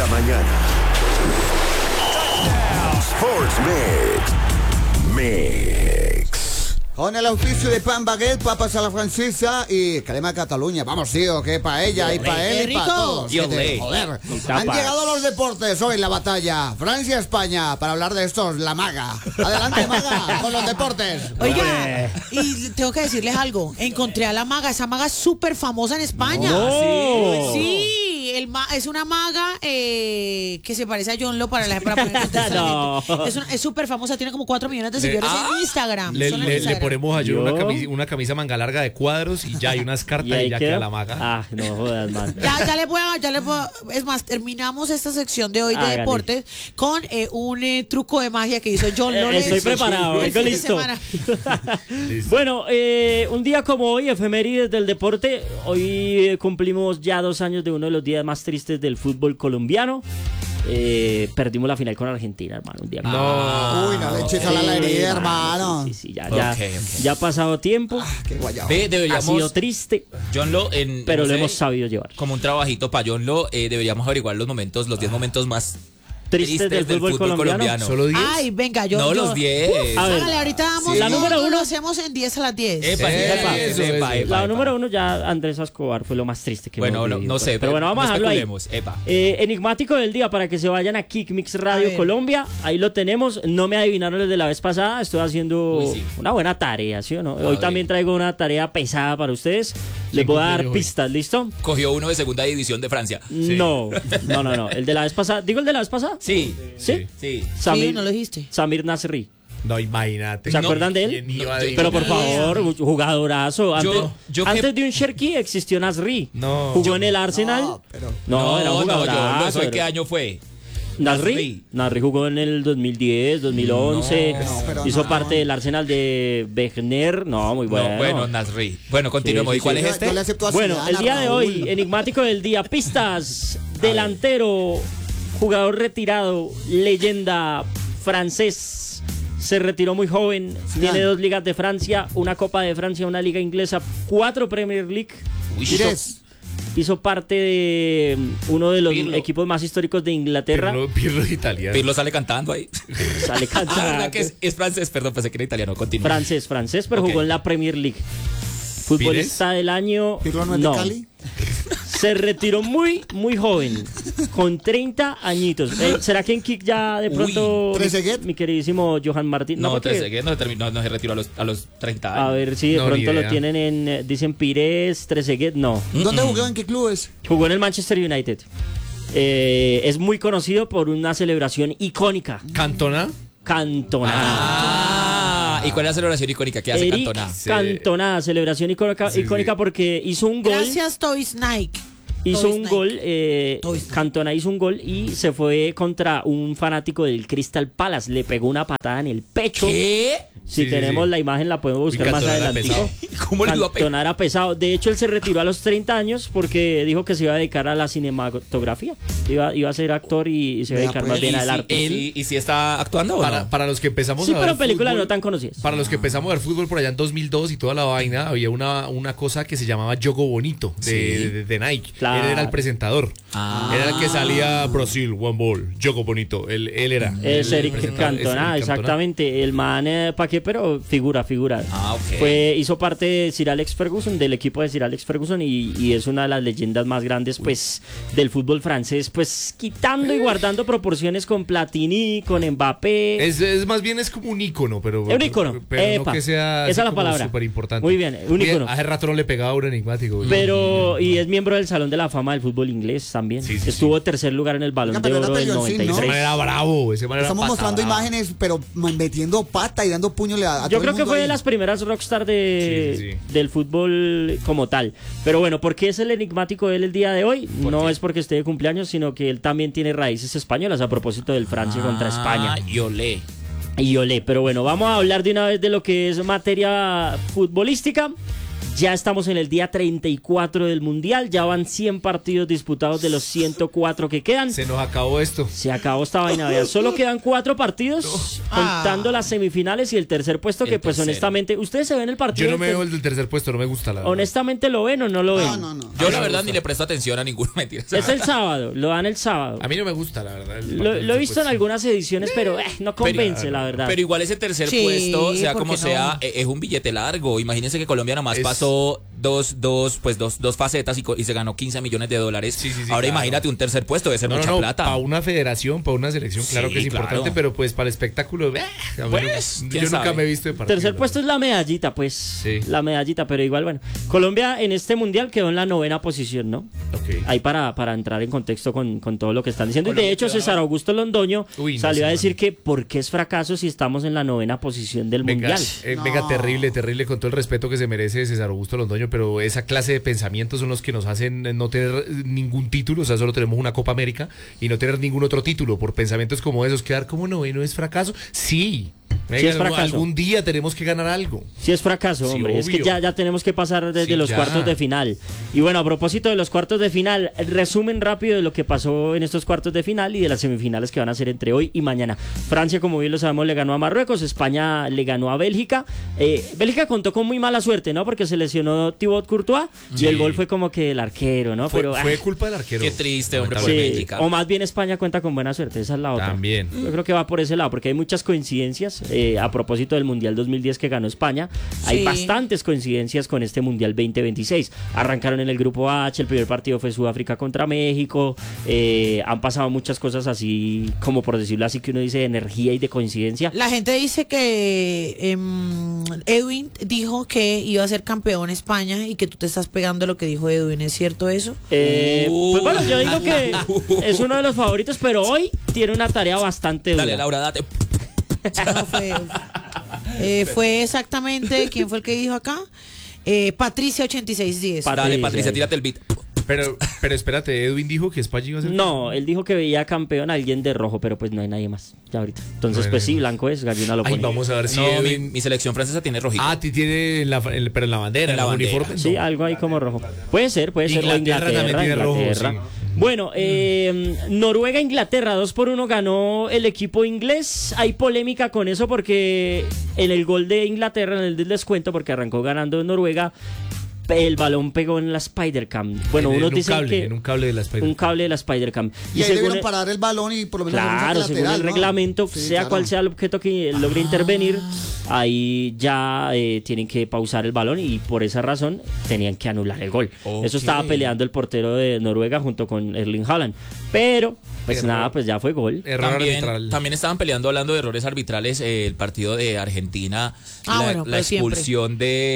la mañana. Sports Mix. Con el auspicio de Pan Baguette, papas a la francesa y crema Cataluña. Vamos, tío, que para ella y para él y para todos. Joder. Han llegado los deportes hoy en la batalla. Francia-España, para hablar de estos, la maga. Adelante, maga, con los deportes. Oiga, y tengo que decirles algo. Encontré a la maga. Esa maga es súper famosa en España. Sí, es una maga que se parece a John Lo para poner No. Es súper famosa, tiene como 4 millones de seguidores en Instagram. Le ponemos a John una camisa manga larga de cuadros y ya hay unas cartas y ya queda la maga. Ah, no jodas, man. Ya le puedo. Es más, terminamos esta sección de hoy de deportes con un truco de magia que hizo John Lo. Estoy preparado, vengo listo. Bueno, un día como hoy, efemérides del deporte. Hoy cumplimos ya 2 años de uno de los días más tristes del fútbol colombiano. Perdimos la final con Argentina, hermano. Un día Uy, no le eches a la herida, hermano. Sí, ya ha pasado tiempo. Qué guayabo. Ha sido triste, John Lo, pero no lo sé, hemos sabido llevar. como un trabajito para John Lo, deberíamos averiguar los 10 momentos más Tristes del fútbol colombiano. ¿Solo 10? Ay, venga, los 10. A ver. Hágale, ahorita vamos. Sí. La número 1 lo hacemos en 10 a las 10. La número 1 ya Andrés Escobar fue lo más triste que Bueno, hemos vivido, no sé. pero bueno, vamos a dejarlo ahí. Epa. Enigmático del día para que se vayan a Kick Mix Radio Colombia. Ahí lo tenemos. No me adivinaron desde la vez pasada. Estoy haciendo una buena tarea, ¿sí o no? Hoy también traigo una tarea pesada para ustedes. Les voy a dar pistas, ¿listo? Cogió uno de segunda división de Francia. No. El de la vez pasada. ¿Digo el de la vez pasada? Sí. Sí. Sí, no lo dijiste. Samir Nasri. No, imagínate. ¿Se acuerdan de él? Pero por favor, jugadorazo. Antes de un Cherki existió Nasri. Jugó en el Arsenal. Era un jugadorazo. ¿Eso de qué año fue? Nasri jugó en el 2010, 2011. Hizo parte del Arsenal de Wegner. Muy bueno. Bueno, Nasri. Bueno, continuemos. ¿Y cuál es este? Bueno, el día de hoy, enigmático del día. Pistas. Delantero, jugador retirado, leyenda francés. Se retiró muy joven. Tiene 2 ligas de Francia, una Copa de Francia, una liga inglesa, 4 Premier League. Hizo parte de uno de los equipos más históricos de Inglaterra. Pirlo es italiano. Pirlo sale cantando ahí. Sale cantando. ¿Verdad que es francés? Perdón, pensé que era italiano. Continúa. Francés, pero jugó en la Premier League. Futbolista del año. ¿Pirlo no es de Cali? Se retiró muy, muy joven, con 30 añitos. ¿Será que en Kick ya de pronto mi queridísimo Johan Martín? No, Trezeguet no se retiró a los 30 años. A ver si de pronto lo tienen en, dicen Pires, Trezeguet, no. ¿Dónde jugó? ¿En qué clubes? Jugó en el Manchester United. Es muy conocido por una celebración icónica. ¿Cantona? ¿Y cuál es la celebración icónica que hace Cantona? Cantona, celebración icónica porque hizo un gol. Gracias, Toys Nike. Hizo un gol, Cantona hizo un gol y se fue contra un fanático del Crystal Palace. Le pegó una patada en el pecho. ¿Qué? Si tenemos la imagen la podemos buscar más adelante. ¿Cómo le iba a pegar? Cantona era pesado. De hecho, él se retiró a los 30 años porque dijo que se iba a dedicar a la cinematografía. Iba a ser actor y se iba a dedicar más bien al arte. ¿Y si está actuando o no? Para los que empezamos a ver pero películas fútbol, no tan conocidas. Para los que empezamos a ver fútbol por allá en 2002 y toda la vaina, había una cosa que se llamaba Jogo Bonito de Nike. Claro. Él era el presentador. Era el que salía Brasil, One Ball, Jogo Bonito. Él era. Es Eric Cantona, exactamente. El man, ¿para qué? Pero figura. Hizo parte de Sir Alex Ferguson, del equipo de Sir Alex Ferguson y es una de las leyendas más grandes pues del fútbol francés, pues quitando y guardando proporciones con Platini, con Mbappé. Es más bien es como un ícono, pero un ícono. Pero no que sea esa es la palabra. Súper importante. Muy bien, un ícono. Hace rato no le pegaba a un enigmático. Pero y es miembro del Salón de la Fama del fútbol inglés también. Estuvo en tercer lugar en el Balón de Oro del 93. Ese man era bravo, Estamos mostrando imágenes, pero metiendo pata y dando puño a yo creo que fue de las primeras rockstar del fútbol como tal. Pero bueno, ¿por qué es el enigmático de él el día de hoy? No es porque esté de cumpleaños, sino que él también tiene raíces españolas a propósito del Francia contra España. Y olé. Pero bueno, vamos a hablar de una vez de lo que es materia futbolística. Ya estamos en el día 34 del Mundial, ya van 100 partidos disputados de los 104 que quedan. Se nos acabó esto. Se acabó esta vaina, vean. Solo quedan 4 partidos, contando las semifinales y el tercer puesto, que pues honestamente, ¿ustedes se ven el partido? Yo no me veo el del tercer puesto, no me gusta la verdad. Honestamente, ¿lo ven o no lo ven? No. Yo la verdad ni le presto atención a ninguno, mentira. Es el sábado, lo dan el sábado. A mí no me gusta, la verdad. Lo he visto en algunas ediciones, pero no convence, la verdad. Pero igual ese tercer Sí, puesto, sea ¿por como qué no? sea, es un billete largo. Imagínense que Colombia nomás pasó dos facetas y se ganó 15 millones de dólares. Sí, Ahora claro. imagínate un tercer puesto, debe ser mucha plata. Para una federación, para una selección, claro Sí, que es claro. importante, pero pues para el espectáculo, Pues, yo quién nunca sabe. me he visto de partido. Tercer puesto es la medallita, pues. Sí. La medallita, pero igual, bueno. Colombia en este mundial quedó en la 9ª posición, ¿no? Ok. Ahí para entrar en contexto con todo lo que están diciendo. Y de hecho, César Augusto Londoño Uy, no, salió a sí, decir que ¿por qué es fracaso si estamos en la 9ª posición del Venga, mundial? venga, terrible, con todo el respeto que se merece César Augusto Londoño, pero esa clase de pensamientos son los que nos hacen no tener ningún título, o sea, solo tenemos una Copa América y no tener ningún otro título por pensamientos como esos. Quedar como noveno es fracaso. Sí. Venga, es fracaso. algún día tenemos que ganar algo. Sí es fracaso, Sí, hombre. Es que obvio. ya tenemos que pasar desde Sí, los ya. cuartos de final. Y bueno, a propósito de los cuartos de final, resumen rápido de lo que pasó en estos cuartos de final y de las semifinales que van a ser entre hoy y mañana. Francia, como bien lo sabemos, le ganó a Marruecos. España le ganó a Bélgica. Bélgica contó con muy mala suerte, ¿no? Porque se lesionó Thibaut Courtois y el gol fue como que el arquero, ¿no? Fue Pero culpa del arquero. Qué triste, hombre, por sí. Bélgica. O más bien España cuenta con buena suerte, esa es la otra. También. Yo creo que va por ese lado, porque hay muchas coincidencias a propósito del Mundial 2010 que ganó España. Hay Sí. bastantes coincidencias con este Mundial 2026. Arrancaron en el grupo H, el primer partido fue Sudáfrica contra México. Han pasado muchas cosas así, como por decirlo así, que uno dice de energía y de coincidencia. La gente dice que Edwin dijo que iba a ser campeón España y que tú te estás pegando lo que dijo Edwin. ¿Es cierto eso? Pues bueno, yo digo que es uno de los favoritos, pero hoy tiene una tarea bastante dura. Dale, Laura, date. No fue exactamente, ¿quién fue el que dijo acá? Patricia 8610. Dale, Patricia, tírate el beat. Pero espérate, Edwin dijo que España iba a ser. No, él dijo que veía campeón a alguien de rojo, pero pues no hay nadie más ya ahorita. Entonces, Bueno, pues sí, blanco es, Gallina lo Ay, pone. vamos a ver si No, Edwin. mi selección francesa tiene rojito. Ah, tiene pero en la bandera, En la en el bandera. uniforme. Sí, no. algo ahí como rojo. Puede ser, o Inglaterra también tiene rojo, Inglaterra. sí. Bueno, Noruega-Inglaterra, 2-1 ganó el equipo inglés. Hay polémica con eso porque en el gol de Inglaterra, en el del descuento, porque arrancó ganando Noruega, el balón pegó en la Spider-Cam. Bueno, unos dicen que en un cable de la Spider. un cable de la Spider-Cam. Y ahí según debieron parar el balón y por lo menos Claro, hacer un según lateral, el ¿no? reglamento, Sí, sea claro. cual sea el objeto que logre intervenir, ahí ya tienen que pausar el balón y por esa razón tenían que anular el gol. Ok. Eso estaba peleando el portero de Noruega junto con Erling Haaland. Pero, pues Error. nada, pues ya fue gol. Error arbitral. También estaban peleando hablando de errores arbitrales el partido de Argentina, Bueno, la pues siempre. expulsión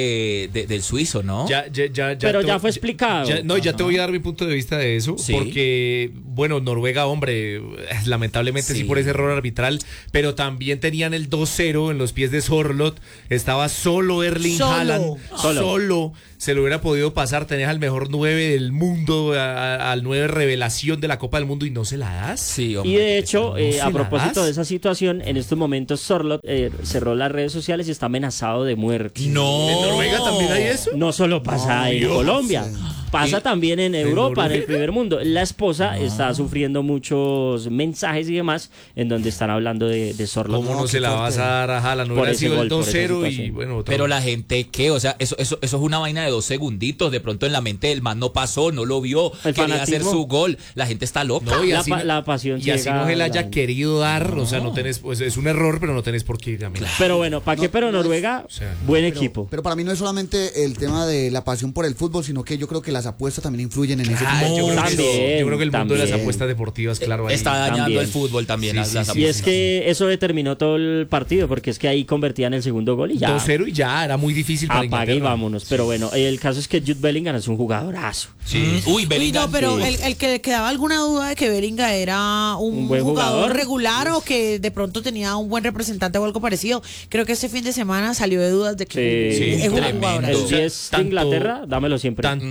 del suizo, ¿no? Pero ya fue explicado. Ya te voy a dar mi punto de vista de eso, Sí. porque, bueno, Noruega, hombre, lamentablemente sí Sí. por ese error arbitral, pero también tenían el 2-0 en los pies de Sorloth, estaba solo Erling Solo. Haaland, solo, se lo hubiera podido pasar, tenías al mejor 9 del mundo, al 9 revelación de la Copa del Mundo y no se la das. Sí, hombre. Y de hecho, se a la propósito das. de esa situación, en estos momentos Sorloth cerró las redes sociales y está amenazado de muerte. No. ¿En Noruega también hay eso? No solo pasa en Dios. Colombia, pasa Y- también en Europa, en el Noruega? primer mundo. La esposa está sufriendo muchos mensajes y demás en donde están hablando de Sorloth. ¿Cómo no se la vas a dar a Haaland? No Por hubiera ese sido gol, el por esa 2-0 y situación. bueno, otro. Pero la gente, ¿qué? O sea, eso es una vaina de 2 segunditos. De pronto en la mente del man no pasó, no lo vio, El quería hacer fanatismo. su gol. La gente está loca. No, y La así pa- no- la pasión y así ciega no se le a haya la- querido dar, o sea, no tenés, pues es un error, pero no tenés por qué ir a mirar. Pero bueno, ¿para qué? Pero Noruega, o sea, buen equipo. Pero para mí no es solamente el tema de la pasión por el fútbol, sino que yo creo que las apuestas también influyen en ese Ah, tipo de yo, creo que cosas. sí. También, Yo creo que el mundo de las también. apuestas deportivas, claro, ahí. Está dañando También. el fútbol también. Sí, las sí, sí. apuestas. Y es que eso determinó todo el partido, porque es que ahí convertían el segundo gol y ya 2-0 y ya, era muy difícil para apague y Inglaterra. vámonos. Pero bueno, el caso es que Jude Bellingham es un jugadorazo. Sí. Uy, Uy, Bellingham. no, pero sí. el que le quedaba alguna duda de que Bellingham era un buen jugador jugador. regular o que de pronto tenía un buen representante o algo parecido. Creo que este fin de semana salió de dudas de que Sí, es un tremendo. jugador. El O sea, 10 de tanto- Inglaterra, dámelo siempre. Tanto él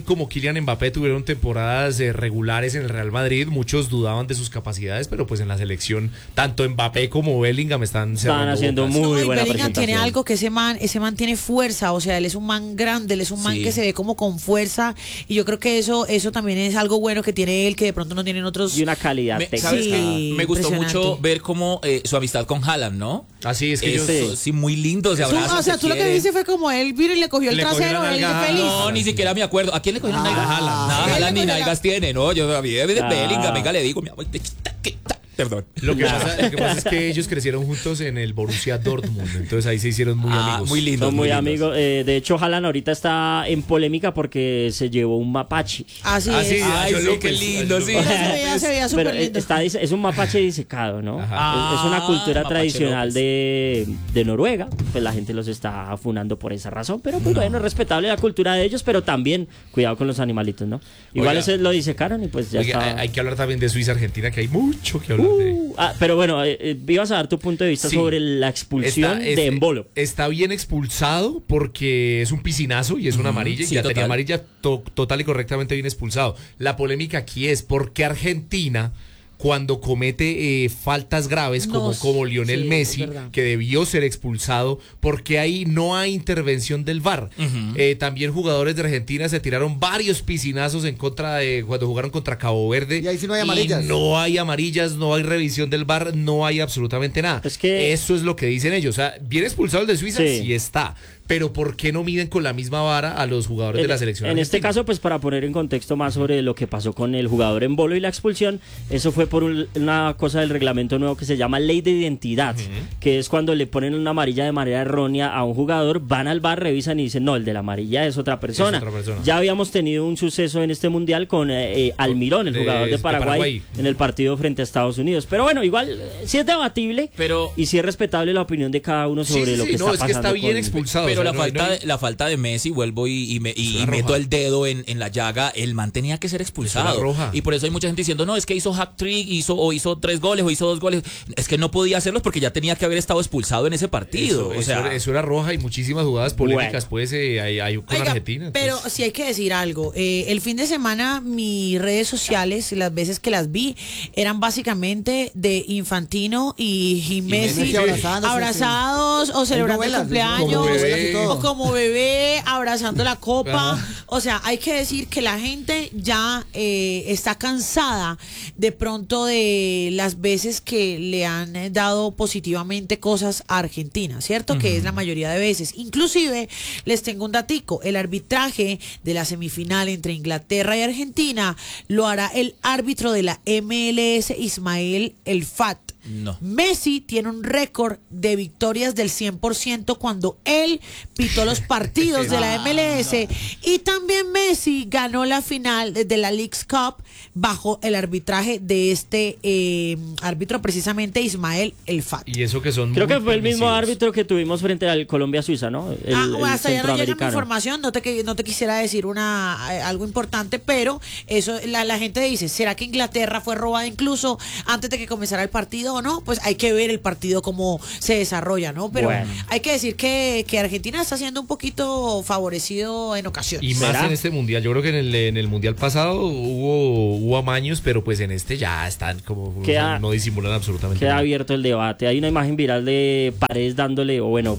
él como Kylian Mbappé tuvieron temporadas regulares en el Real Madrid, muchos dudaban de sus capacidades, pero pues en la selección tanto Mbappé como Bellingham están haciendo botas. muy buena Bellingham presentación. tiene algo que ese man tiene fuerza, o sea, él es un man grande, él es un man que se ve como con fuerza, y yo creo que eso también es algo bueno que tiene él, que de pronto no tienen otros. Y una calidad técnica. ¿Sabes Sí, qué? Me gustó impresionante. mucho ver cómo su amistad con Haaland, ¿no? Así es que ellos... Sí, muy lindo, se abrazan, O sea, se tú lo que quieren. viste fue como él vino y le cogió el Le cogió trasero, la él nalga. feliz. No, ni siquiera me acuerdo. ¿A quién le cogieron nalgas? Haaland. Nada, Él Haaland le ni cogió nalgas tiene, ¿no? Yo a mí de Bellingham, venga, le digo, mi amor, perdón. Lo que pasa es que ellos crecieron juntos en el Borussia Dortmund, entonces ahí se hicieron muy amigos. Muy lindo. Son muy amigos. De hecho, Haaland ahorita está en polémica porque se llevó un mapache. Así Ah, es. sí, Ay, John sí, López. qué lindo, sí. Se veía Pero súper lindo. es un mapache disecado, ¿no? Ajá. Es una cultura Mapache tradicional López. de Noruega. Pues la gente los está funando por esa razón. Pero pues bueno, es respetable la cultura de ellos, pero también cuidado con los animalitos, ¿no? Igual Oiga. ese lo disecaron y pues ya Oiga, está. hay que hablar también de Suiza-Argentina, que hay mucho que hablar de... Pero bueno, ibas a dar tu punto de vista Sí. sobre la expulsión de Embolo. Está bien expulsado porque es un piscinazo y es una amarilla, sí, y ya total. tenía amarilla total y correctamente bien expulsado. La polémica aquí es por qué Argentina, cuando comete faltas graves No, como Lionel sí, Messi, es verdad. que debió ser expulsado, porque ahí no hay intervención del VAR. También jugadores de Argentina se tiraron varios piscinazos en contra de cuando jugaron contra Cabo Verde. Y ahí sí no hay amarillas. Y no hay amarillas, no hay revisión del VAR, no hay absolutamente nada. Es que- Eso es lo que dicen ellos. O sea, bien expulsado el de Suiza, Sí. sí está. Pero ¿por qué no miden con la misma vara a los jugadores de la selección En este argentina? caso, pues para poner en contexto más sobre lo que pasó con el jugador Embolo y la expulsión, eso fue por una cosa del reglamento nuevo que se llama ley de identidad, que es cuando le ponen una amarilla de manera errónea a un jugador, van al VAR, revisan y dicen, no, el de la amarilla es otra persona. otra persona. Ya habíamos tenido un suceso en este mundial con Almirón, el jugador de Paraguay, en el partido frente a Estados Unidos. Pero bueno, igual sí es debatible, Pero- y sí es respetable la opinión de cada uno sobre lo que está no, pasando. es que está bien con- expulsado. Pero o sea, la falta de Messi, vuelvo y meto roja. el dedo en la llaga, el man tenía que ser expulsado. Es una roja. Y por eso hay mucha gente diciendo, no, es que hizo hat-trick, hizo 3 goles o hizo 2 goles. Es que no podía hacerlos porque ya tenía que haber estado expulsado en ese partido. Eso era roja y muchísimas jugadas polémicas, pues, hay con Oiga, Argentina. pero entonces- sí hay que decir algo. El fin de semana mis redes sociales, las veces que las vi, eran básicamente de Infantino y Messi Messi abrazándose, abrazados o celebrando el novelas, cumpleaños como bebé y todo. o como bebé abrazando la copa. Ajá. O sea, hay que decir que la gente ya está cansada de pronto de las veces que le han dado positivamente cosas a Argentina, ¿cierto? Que es la mayoría de veces. Inclusive, les tengo un datico, el arbitraje de la semifinal entre Inglaterra y Argentina lo hará el árbitro de la MLS, Ismael El Fat. No. Messi tiene un récord de victorias del 100% cuando él pitó los partidos de la MLS y también Messi ganó la final de la Leagues Cup bajo el arbitraje de este árbitro, precisamente Ismael El Fat. Y eso que son Creo muy que fue el mismo permisivos. árbitro que tuvimos frente al Colombia-Suiza, ¿no? El Hasta ya no llega mi centroamericano. información, no te quisiera decir algo importante, pero eso la gente dice, ¿será que Inglaterra fue robada incluso antes de que comenzara el partido o no? Pues hay que ver el partido cómo se desarrolla, ¿no? Pero Bueno. hay que decir que Argentina está siendo un poquito favorecido en ocasiones. Y más ¿Será? en este mundial. Yo creo que en el mundial pasado hubo amaños, pero pues en este ya están como Queda- no disimulan absolutamente Queda nada. abierto el debate. Hay una imagen viral de Paredes dándole, o bueno,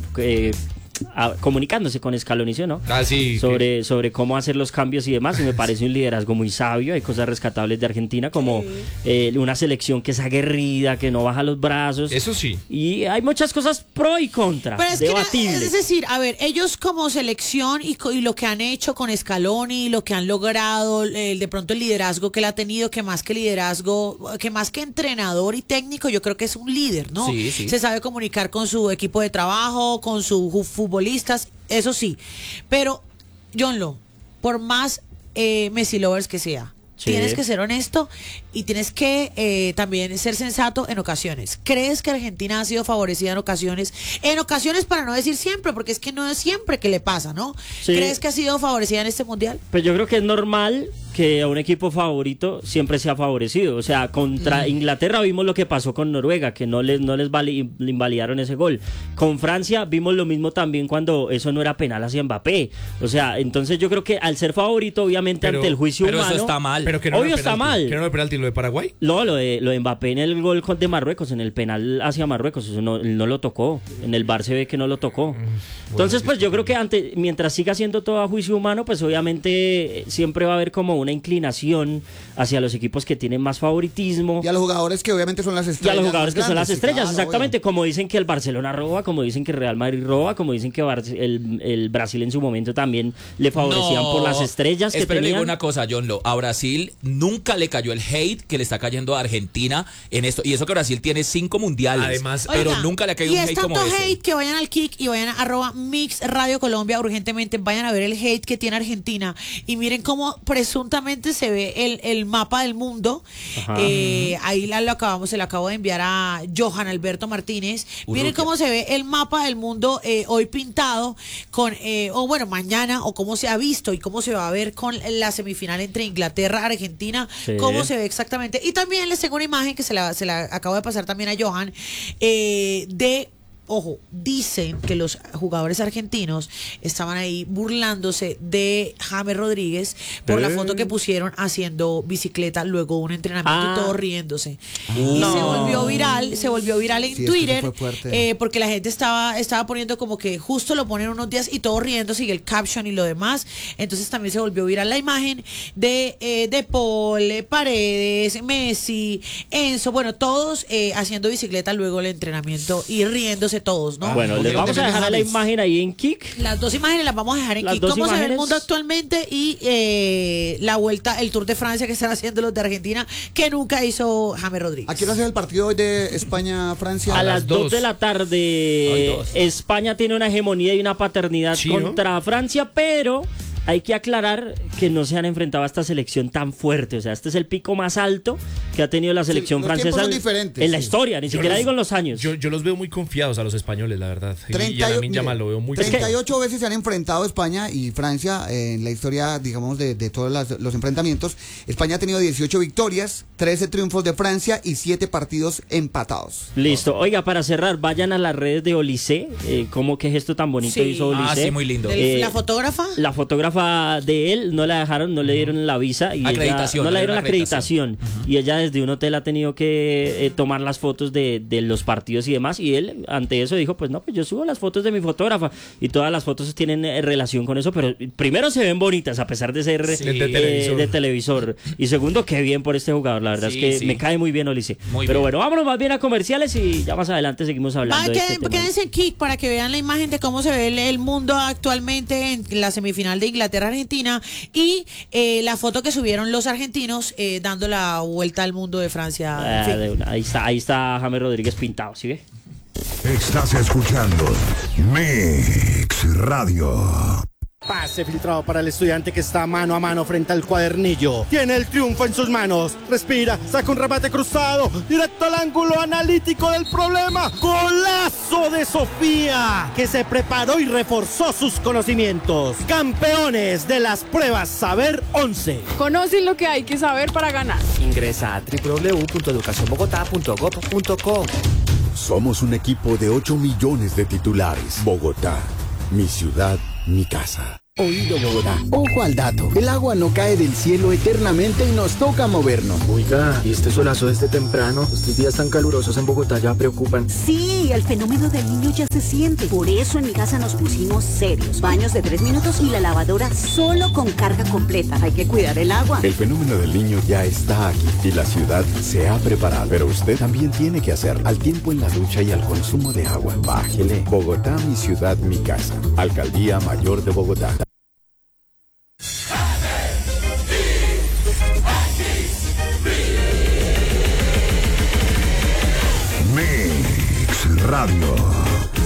comunicándose con Scaloni, ¿sí, ¿no? Ah, sí. Sobre cómo hacer los cambios y demás, y me parece un liderazgo muy sabio. Hay cosas rescatables de Argentina, como una selección que es aguerrida, que no baja los brazos. Eso sí. Y hay muchas cosas pro y contra, Pero es que debatibles. es decir, a ver, ellos como selección y lo que han hecho con Scaloni, lo que han logrado, de pronto el liderazgo que él ha tenido, que más que liderazgo, que más que entrenador y técnico, yo creo que es un líder, ¿no? Sí, sí. Se sabe comunicar con su equipo de trabajo, con sus futbolistas, eso sí. Pero, Johnlo, por más Messi lovers que sea, Sí. tienes que ser honesto y tienes que también ser sensato en ocasiones. ¿Crees que Argentina ha sido favorecida en ocasiones? En ocasiones, para no decir siempre, porque es que no es siempre que le pasa, ¿no? Sí. ¿Crees que ha sido favorecida en este mundial? Pues yo creo que es normal que a un equipo favorito siempre se ha favorecido. O sea, contra Inglaterra vimos lo que pasó con Noruega, que no les invalidaron ese gol. Con Francia vimos lo mismo también cuando eso no era penal hacia Mbappé. O sea, entonces yo creo que al ser favorito, obviamente ante el juicio humano... Pero eso está mal. Pero que no obvio era está mal. ¿Que no era penalti lo de Paraguay? No, lo de Mbappé en el gol de Marruecos, en el penal hacia Marruecos, eso no lo tocó. En el VAR se ve que no lo tocó. Entonces, pues yo creo que mientras siga siendo todo a juicio humano, pues obviamente siempre va a haber como una inclinación hacia los equipos que tienen más favoritismo. Y a los jugadores que obviamente son las estrellas. Y a los jugadores que son las estrellas, claro, exactamente. Como dicen que el Barcelona roba, como dicen que Real Madrid roba, como dicen que el Brasil en su momento también le favorecían por las estrellas que tenían. tenían. Le digo una cosa, John Lo. A Brasil nunca le cayó el hate que le está cayendo a Argentina en esto. Y eso que Brasil tiene 5 mundiales. Además, pero oiga, nunca le ha caído un hate como ese. Y es tanto hate que vayan al Kick y vayan a @Mix Radio Colombia urgentemente. Vayan a ver el hate que tiene Argentina. Y miren cómo presuntamente se ve el mapa del mundo. Ahí se lo acabo de enviar a Johan Alberto Martínez. Miren cómo se ve el mapa del mundo hoy pintado con, mañana, o cómo se ha visto y cómo se va a ver con la semifinal entre Inglaterra y Argentina. Sí. Cómo se ve exactamente. Y también les tengo una imagen que se la acabo de pasar también a Johan ojo, dicen que los jugadores argentinos estaban ahí burlándose de James Rodríguez por la foto que pusieron haciendo bicicleta luego de un entrenamiento y todo riéndose. Y se volvió viral en Twitter porque la gente estaba poniendo como que justo lo ponen unos días y todo riéndose y el caption y lo demás. Entonces también se volvió viral la imagen de Paul, Paredes, Messi, Enzo, bueno, todos haciendo bicicleta luego del entrenamiento y riéndose todos, ¿no? Bueno, les vamos a dejar la imagen ahí en Kick. Las dos imágenes las vamos a dejar en Kick. Cómo se ve el mundo actualmente y la vuelta, el Tour de Francia que están haciendo los de Argentina, que nunca hizo James Rodríguez. ¿A qué hora es el partido hoy de España-Francia? A las 2 de la tarde. España tiene una hegemonía y una paternidad contra Francia, pero... hay que aclarar que no se han enfrentado a esta selección tan fuerte. O sea, este es el pico más alto que ha tenido la selección francesa en la historia, ni siquiera digo en los años. Yo los veo muy confiados a los españoles, la verdad. Y a Lamine Yamal lo veo muy 38 veces se han enfrentado España y Francia en la historia, digamos, de todos los enfrentamientos. España ha tenido 18 victorias, 13 triunfos de Francia y 7 partidos empatados. Listo. Oiga, para cerrar, vayan a las redes de Olise. ¿Cómo que gesto tan bonito hizo Olise? Sí, muy lindo. ¿La fotógrafa? La fotógrafa de él no la dejaron, no le dieron la visa y acreditación, no le dieron la acreditación. Y ella desde un hotel ha tenido que tomar las fotos de los partidos y demás, y él ante eso dijo, pues yo subo las fotos de mi fotógrafa y todas las fotos tienen relación con eso, pero primero se ven bonitas a pesar de ser de televisor, y segundo, qué bien por este jugador, la verdad es que me cae muy bien Olise. Pero bueno, vámonos más bien a comerciales y ya más adelante seguimos hablando de este tema. Quédense en Kick para que vean la imagen de cómo se ve el mundo actualmente en la semifinal de Inglaterra-Argentina y la foto que subieron los argentinos dando la vuelta al mundo de Francia. Ahí está James Rodríguez pintado, ¿sí ve? Estás escuchando Mix Radio. Pase filtrado para el estudiante que está mano a mano frente al cuadernillo. Tiene el triunfo en sus manos. Respira, saca un remate cruzado. Directo al ángulo analítico del problema. Golazo de Sofía, que se preparó y reforzó sus conocimientos. Campeones de las pruebas Saber 11. Conocen lo que hay que saber para ganar. Ingresa a www.educacionbogotá.gov.co. Somos un equipo de 8 millones de titulares. Bogotá, mi ciudad, mi casa. Oído Bogotá, ojo al dato. El agua no cae del cielo eternamente y nos toca movernos. Oiga, ¿y este solazo desde temprano? Estos días tan calurosos en Bogotá ya preocupan. Sí, el fenómeno del Niño ya se siente. Por eso en mi casa nos pusimos serios. Baños de 3 minutos y la lavadora solo con carga completa. Hay que cuidar el agua. El fenómeno del Niño ya está aquí y la ciudad se ha preparado. Pero usted también tiene que hacerlo. Al tiempo en la ducha y al consumo de agua. Bájele. Bogotá, mi ciudad, mi casa. Alcaldía Mayor de Bogotá. Mix Radio.